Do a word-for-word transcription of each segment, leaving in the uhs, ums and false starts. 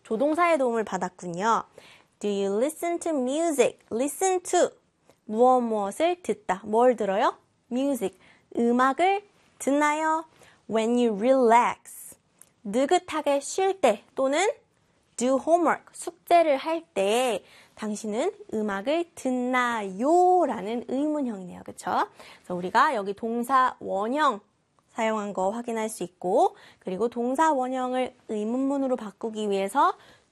조동사의 도움을 받았군요. Do you listen to music? Listen to 무엇 무엇을 듣다. 뭘 들어요? Music. 음악을 듣나요? When you relax. 느긋하게 쉴 때 또는 do homework. 숙제를 할 때 당신은 음악을 듣나요? 라는 의문형이네요. 그쵸? 그래서 우리가 여기 동사 원형 사용한 거 확인할 수 있고 그리고 동사 원형을 의문문으로 바꾸기 위해서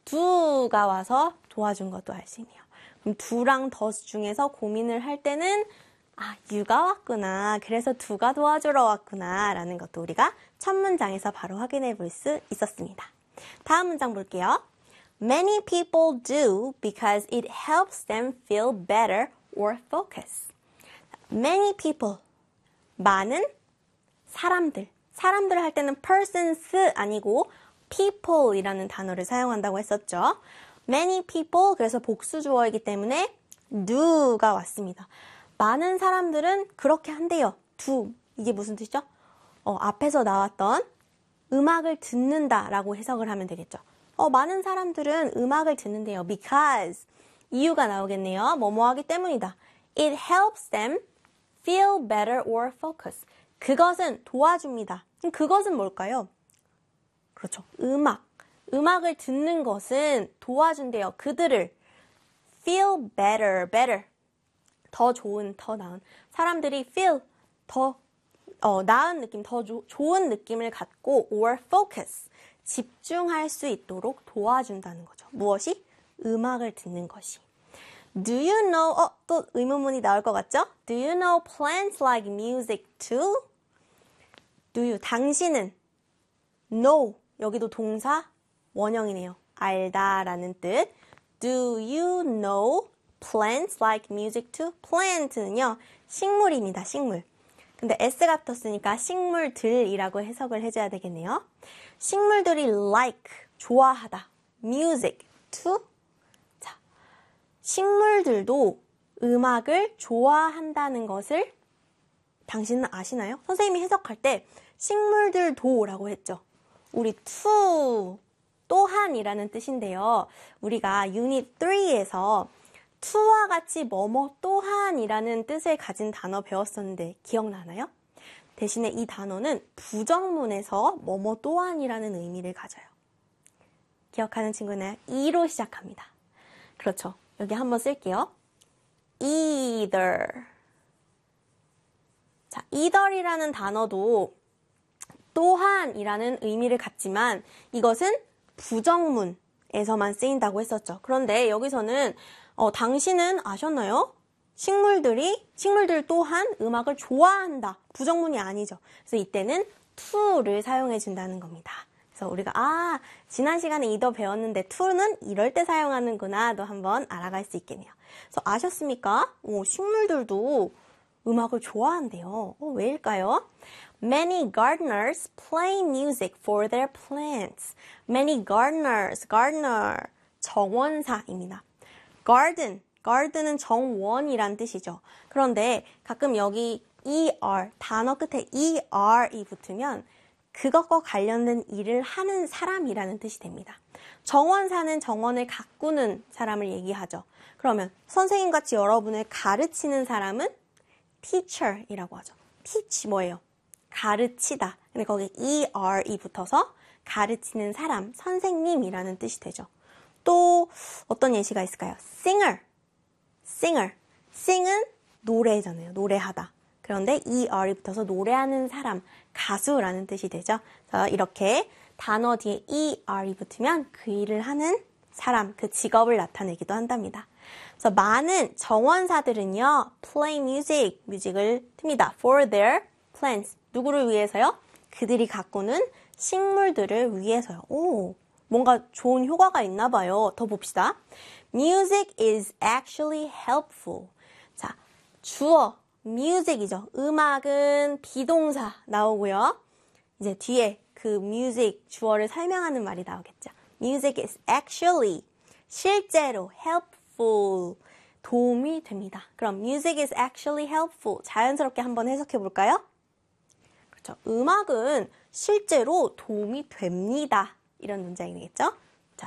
do가 와서 도와준 것도 알 수 있네요. 그럼 do랑 does 중에서 고민을 할 때는 아, you가 왔구나. 그래서 do가 도와주러 왔구나. 라는 것도 우리가 첫 문장에서 바로 확인해 볼 수 있었습니다. 다음 문장 볼게요. Many people do because it helps them feel better or focus. Many people. 많은 사람들. 사람들 할 때는 persons 아니고 people이라는 단어를 사용한다고 했었죠. Many people. 그래서 복수 주어이기 때문에 do가 왔습니다. 많은 사람들은 그렇게 한대요. do. 이게 무슨 뜻이죠? 어, 앞에서 나왔던 음악을 듣는다라고 해석을 하면 되겠죠. 어, 많은 사람들은 음악을 듣는데요. Because 이유가 나오겠네요. 뭐뭐 하기 때문이다. It helps them feel better or focus. 그것은 도와줍니다. 그것은 뭘까요? 그렇죠. 음악. 음악을 듣는 것은 도와준대요. 그들을 feel better, better. 더 좋은, 더 나은. 사람들이 feel 더 어, 나은 느낌, 더 조, 좋은 느낌을 갖고 or focus. 집중할 수 있도록 도와준다는 거죠. 무엇이? 음악을 듣는 것이. Do you know, 어, 또 의문문이 나올 것 같죠? Do you know plants like music too? Do you, 당신은 know, 여기도 동사 원형이네요. 알다라는 뜻. Do you know plants like music too? plant는요, 식물입니다, 식물. 근데 s가 붙었으니까 식물들이라고 해석을 해줘야 되겠네요. 식물들이 like, 좋아하다. music, to. 자, 식물들도 음악을 좋아한다는 것을 당신은 아시나요? 선생님이 해석할 때 식물들도라고 했죠. 우리 to, 또한이라는 뜻인데요. 우리가 유닛 삼에서 to와 같이 뭐뭐 또한이라는 뜻을 가진 단어 배웠었는데 기억나나요? 대신에 이 단어는 부정문에서 뭐뭐 또한이라는 의미를 가져요. 기억하는 친구는 이로 시작합니다. 그렇죠. 여기 한번 쓸게요. either. 자, either이라는 단어도 또한이라는 의미를 갖지만 이것은 부정문에서만 쓰인다고 했었죠. 그런데 여기서는 어, 당신은 아셨나요? 식물들이, 식물들 또한 음악을 좋아한다. 부정문이 아니죠. 그래서 이때는 to를 사용해 준다는 겁니다. 그래서 우리가 아, 지난 시간에 either 배웠는데 to는 이럴 때 사용하는구나도 한번 알아갈 수 있겠네요. 그래서 아셨습니까? 오, 식물들도 음악을 좋아한대요. 어, 왜일까요? Many gardeners play music for their plants. Many gardeners, gardener, 정원사입니다. garden, garden은 정원이란 뜻이죠. 그런데 가끔 여기 er, 단어 끝에 er이 붙으면 그것과 관련된 일을 하는 사람이라는 뜻이 됩니다. 정원사는 정원을 가꾸는 사람을 얘기하죠. 그러면 선생님같이 여러분을 가르치는 사람은 teacher이라고 하죠. teach 뭐예요? 가르치다. 근데 거기 er이 붙어서 가르치는 사람, 선생님이라는 뜻이 되죠. 또 어떤 예시가 있을까요? singer, singer. sing은 노래잖아요. 노래하다. 그런데 er이 붙어서 노래하는 사람, 가수라는 뜻이 되죠. 그래서 이렇게 단어 뒤에 er이 붙으면 그 일을 하는 사람, 그 직업을 나타내기도 한답니다. 그래서 많은 정원사들은요, play music, 뮤직을 틉니다. for their plants. 누구를 위해서요? 그들이 가꾸는 식물들을 위해서요. 오, 뭔가 좋은 효과가 있나 봐요. 더 봅시다. Music is actually helpful. 자, 주어, music이죠. 음악은 비동사 나오고요. 이제 뒤에 그 music, 주어를 설명하는 말이 나오겠죠. Music is actually, 실제로, helpful, 도움이 됩니다. 그럼 music is actually helpful. 자연스럽게 한번 해석해 볼까요? 그렇죠. 음악은 실제로 도움이 됩니다. 이런 문장이 되겠죠? 자,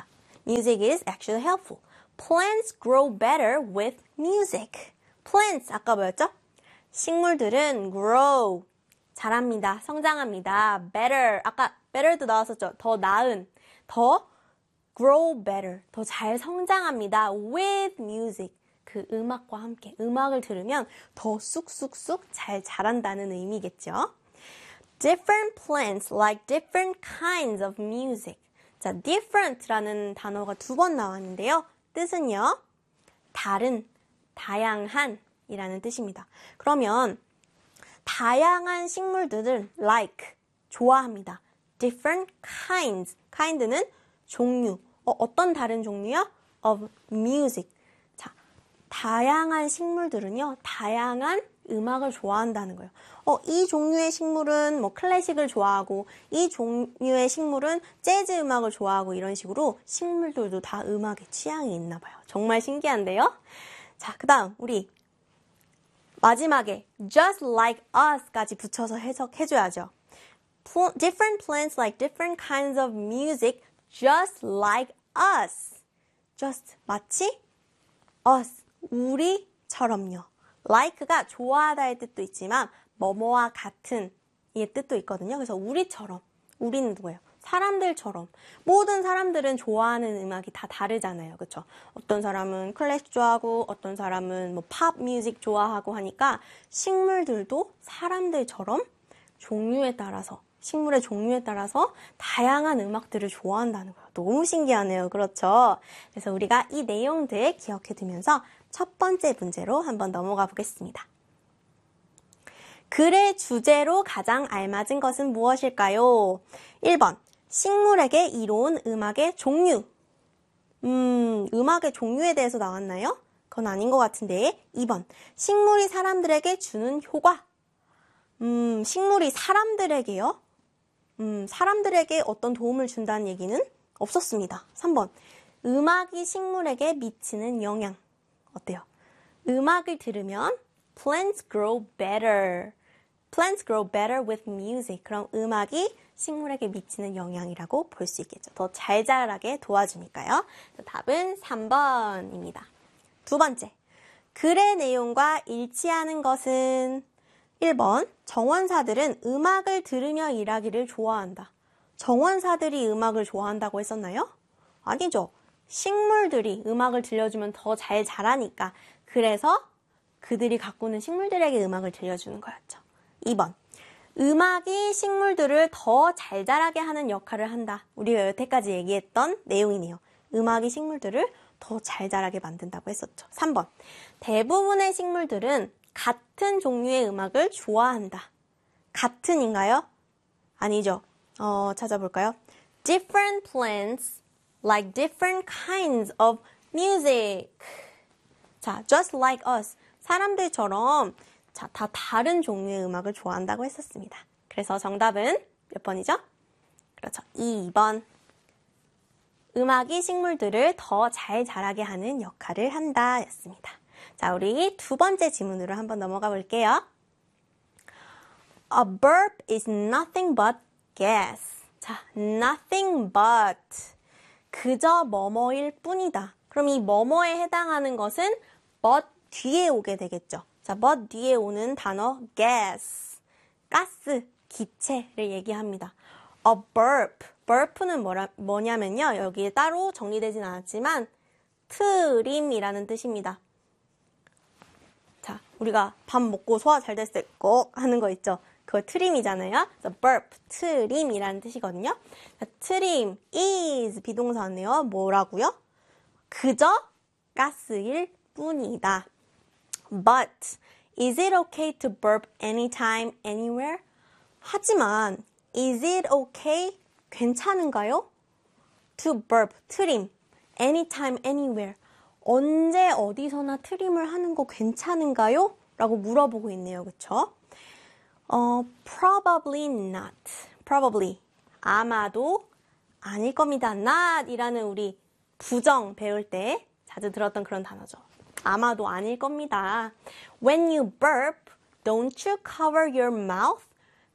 music is actually helpful. Plants grow better with music. Plants, 아까 뭐였죠? 식물들은 grow, 자랍니다. 성장합니다. better, 아까 better도 나왔었죠. 더 나은, 더 grow better, 더 잘 성장합니다. with music, 그 음악과 함께. 음악을 들으면 더 쑥쑥쑥 잘 자란다는 의미겠죠. Different plants like different kinds of music. 자, different라는 단어가 두 번 나왔는데요. 뜻은요, 다른, 다양한 이라는 뜻입니다. 그러면 다양한 식물들은 like, 좋아합니다. different kinds, kind는 종류, 어, 어떤 다른 종류요? of music. 자, 다양한 식물들은요, 다양한 음악을 좋아한다는 거예요. 어, 이 종류의 식물은 뭐 클래식을 좋아하고 이 종류의 식물은 재즈 음악을 좋아하고 이런 식으로 식물들도 다 음악에 취향이 있나 봐요. 정말 신기한데요? 자, 그 다음 우리 마지막에 just like us까지 붙여서 해석해줘야죠. Different plants like different kinds of music just like us. just 마치 us, 우리처럼요. like가 좋아하다의 뜻도 있지만 뭐뭐와 같은 이 뜻도 있거든요. 그래서 우리처럼, 우리는 누구예요? 사람들처럼. 모든 사람들은 좋아하는 음악이 다 다르잖아요. 그렇죠? 어떤 사람은 클래식 좋아하고 어떤 사람은 뭐 팝 뮤직 좋아하고 하니까 식물들도 사람들처럼 종류에 따라서, 식물의 종류에 따라서 다양한 음악들을 좋아한다는 거예요. 너무 신기하네요. 그렇죠? 그래서 우리가 이 내용들 기억해 두면서 첫 번째 문제로 한번 넘어가 보겠습니다. 글의 주제로 가장 알맞은 것은 무엇일까요? 일 번, 식물에게 이로운 음악의 종류. 음, 음악의 종류에 대해서 나왔나요? 그건 아닌 것 같은데. 이 번, 식물이 사람들에게 주는 효과. 음, 식물이 사람들에게요? 음, 사람들에게 어떤 도움을 준다는 얘기는 없었습니다. 삼 번, 음악이 식물에게 미치는 영향. 어때요? 음악을 들으면 plants grow better. Plants grow better with music. 그럼 음악이 식물에게 미치는 영향이라고 볼 수 있겠죠. 더 잘 자라게 도와주니까요. 답은 삼 번입니다. 두 번째, 글의 내용과 일치하는 것은 일 번, 정원사들은 음악을 들으며 일하기를 좋아한다. 정원사들이 음악을 좋아한다고 했었나요? 아니죠. 식물들이 음악을 들려주면 더 잘 자라니까. 그래서 그들이 가꾸는 식물들에게 음악을 들려주는 거였죠. 이 번, 음악이 식물들을 더 잘 자라게 하는 역할을 한다. 우리가 여태까지 얘기했던 내용이네요. 음악이 식물들을 더 잘 자라게 만든다고 했었죠. 삼 번, 대부분의 식물들은 같은 종류의 음악을 좋아한다. 같은인가요? 아니죠. 어, 찾아볼까요? Different plants like different kinds of music. 자, just like us. 사람들처럼 자, 다 다른 종류의 음악을 좋아한다고 했었습니다. 그래서 정답은 몇 번이죠? 그렇죠. 이 번. 음악이 식물들을 더 잘 자라게 하는 역할을 한다 였습니다. 자, 우리 두 번째 지문으로 한번 넘어가 볼게요. A burp is nothing but gas. 자, nothing but. 그저 뭐뭐일 뿐이다. 그럼 이 뭐뭐에 해당하는 것은 but 뒤에 오게 되겠죠. 자, but 뒤에 오는 단어 gas, 가스, 기체를 얘기합니다. A burp, burp는 뭐라, 뭐냐면요. 여기에 따로 정리되진 않았지만 트림이라는 뜻입니다. 자, 우리가 밥 먹고 소화 잘 됐을 때 꼭 하는 거 있죠. 그거 트림이잖아요. 그래서 burp, 트림이라는 뜻이거든요. 자, 트림 is 비동사네요. 뭐라고요? 그저 가스일 뿐이다. But is it okay to burp anytime, anywhere? 하지만 is it okay? 괜찮은가요? To burp, 트림, anytime, anywhere. 언제 어디서나 트림을 하는 거 괜찮은가요? 라고 물어보고 있네요. 그쵸? 어, probably not. probably. 아마도 아닐 겁니다. not 이라는 우리 부정 배울 때 자주 들었던 그런 단어죠. 아마도 아닐 겁니다. When you burp, don't you cover your mouth?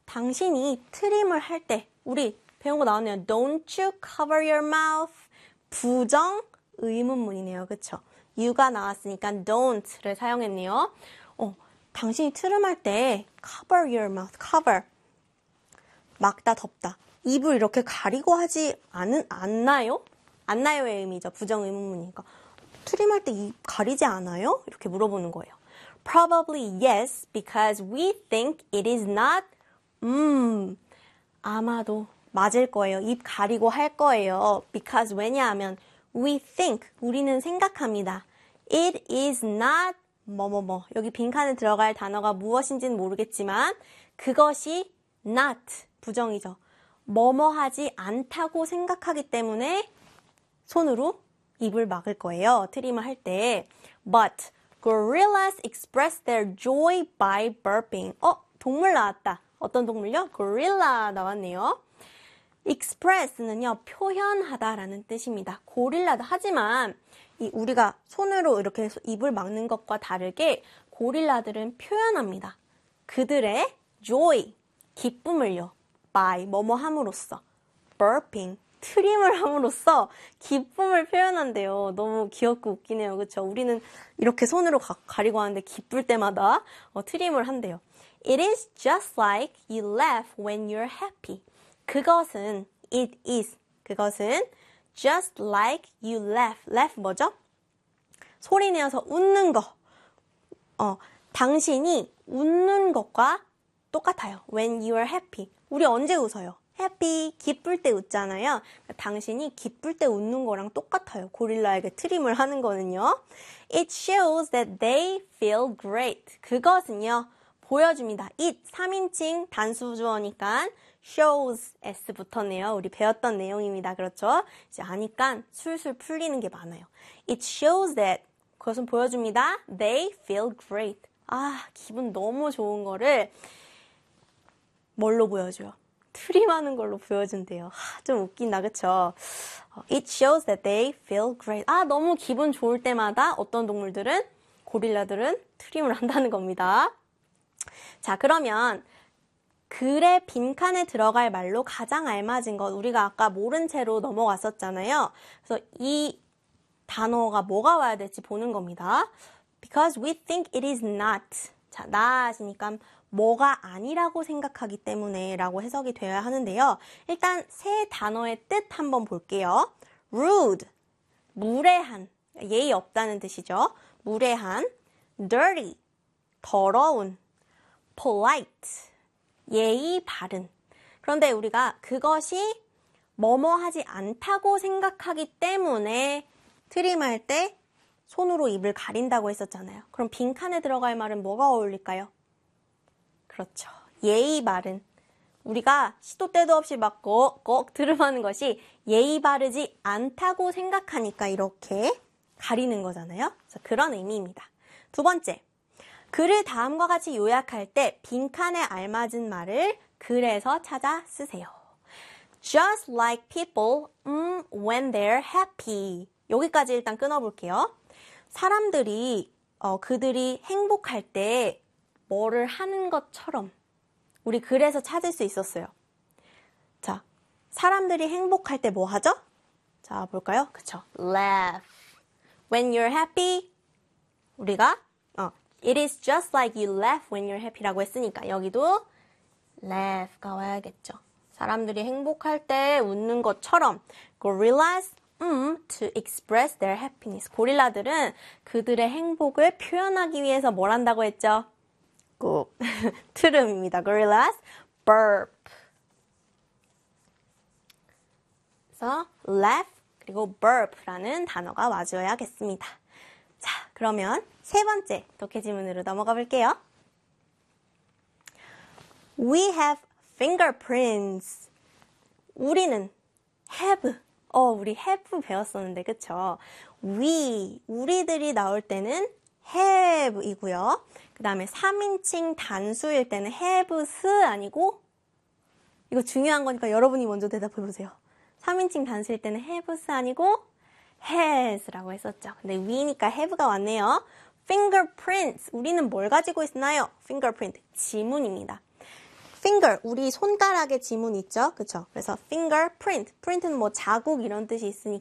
당신이 트림을 할 때, 우리 배운 거 나왔네요. Don't you cover your mouth? 부정 의문문이네요. 그쵸? you가 나왔으니까 don't를 사용했네요. 어, 당신이 트름할 때 cover your mouth, cover. 막다, 덮다. 입을 이렇게 가리고 하지 않은, 않나요? 않나요의 의미죠. 부정 의문문이니까. 트림할 때 입 가리지 않아요? 이렇게 물어보는 거예요. Probably yes, because we think it is not. 음, 아마도 맞을 거예요. 입 가리고 할 거예요. Because 왜냐하면 we think, 우리는 생각합니다. It is not 뭐뭐뭐. 여기 빈칸에 들어갈 단어가 무엇인지는 모르겠지만 그것이 not, 부정이죠. 뭐뭐 하지 않다고 생각하기 때문에 손으로 입을 막을 거예요. 트림을 할 때. But gorillas express their joy by burping. 어? 동물 나왔다. 어떤 동물요? gorilla 나왔네요. express는요, 표현하다라는 뜻입니다. 고릴라다. 하지만 이 우리가 손으로 이렇게 입을 막는 것과 다르게 고릴라들은 표현합니다. 그들의 joy, 기쁨을요. by, 뭐뭐 함으로써. burping, 트림을 함으로써 기쁨을 표현한대요. 너무 귀엽고 웃기네요. 그렇죠? 우리는 이렇게 손으로 가, 가리고 하는데 기쁠 때마다 어, 트림을 한대요. It is just like you laugh when you're happy. 그것은, it is, 그것은 just like you laugh. laugh 뭐죠? 소리 내어서 웃는 거. 어, 당신이 웃는 것과 똑같아요. When you are happy. 우리 언제 웃어요? happy, 기쁠 때 웃잖아요. 당신이 기쁠 때 웃는 거랑 똑같아요. 고릴라에게 트림을 하는 거는요. It shows that they feel great. 그것은요, 보여줍니다. it, 삼인칭 단수주어니까 shows, s 붙었네요. 우리 배웠던 내용입니다. 그렇죠? 이제 아니까 술술 풀리는 게 많아요. It shows that, 그것은 보여줍니다. They feel great. 아, 기분 너무 좋은 거를 뭘로 보여줘요? 트림하는 걸로 보여준대요. 하, 좀 웃긴다, 그쵸? It shows that they feel great. 아, 너무 기분 좋을 때마다 어떤 동물들은, 고릴라들은 트림을 한다는 겁니다. 자, 그러면 글의 빈칸에 들어갈 말로 가장 알맞은 것, 우리가 아까 모른 채로 넘어갔었잖아요. 그래서 이 단어가 뭐가 와야 될지 보는 겁니다. Because we think it is not. 자, not 하시니까 뭐가 아니라고 생각하기 때문에 라고 해석이 되어야 하는데요. 일단 세 단어의 뜻 한번 볼게요. rude, 무례한, 예의 없다는 뜻이죠. 무례한, dirty, 더러운, polite, 예의 바른. 그런데 우리가 그것이 뭐뭐 하지 않다고 생각하기 때문에 트림할 때 손으로 입을 가린다고 했었잖아요. 그럼 빈칸에 들어갈 말은 뭐가 어울릴까요? 그렇죠. 예의 바른. 우리가 시도 때도 없이 막 꼭, 꼭 트림하는 것이 예의 바르지 않다고 생각하니까 이렇게 가리는 거잖아요. 그래서 그런 의미입니다. 두 번째. 글을 다음과 같이 요약할 때 빈칸에 알맞은 말을 글에서 찾아 쓰세요. Just like people um, when they're happy. 여기까지 일단 끊어볼게요. 사람들이 어, 그들이 행복할 때 뭐를 하는 것처럼 우리 글에서 찾을 수 있었어요. 자, 사람들이 행복할 때 뭐 하죠? 자, 볼까요? 그쵸? Laugh. When you're happy, 우리가 어, It is just like you laugh when you're happy라고 했으니까 여기도 laugh가 와야겠죠. 사람들이 행복할 때 웃는 것처럼 gorillas um, to express their happiness. 고릴라들은 그들의 행복을 표현하기 위해서 뭘 한다고 했죠? 꼭 트름입니다. gorillas burp. 그래서 laugh 그리고 burp라는 단어가 와줘야겠습니다. 자, 그러면 세 번째 독해 지문으로 넘어가 볼게요. We have fingerprints. 우리는 have. 어, 우리 have 배웠었는데, 그쵸? We, 우리들이 나올 때는 have이고요. 그 다음에 삼인칭 단수일 때는 haves 아니고, 이거 중요한 거니까 여러분이 먼저 대답해 보세요. 삼인칭 단수일 때는 haves 아니고, has라고 했었죠. 근데 we니까 have가 왔네요. fingerprints. 우리는 뭘 가지고 있나요? fingerprint. 지문입니다. finger. 우리 손가락에 지문 있죠? 그쵸? 그래서 fingerprint. print는 뭐 자국 이런 뜻이 있으니까